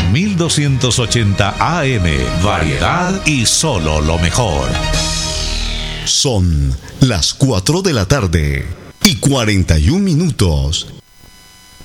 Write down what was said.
1280 AM. Variedad y solo lo mejor. Son las 4 de la tarde y 41 minutos.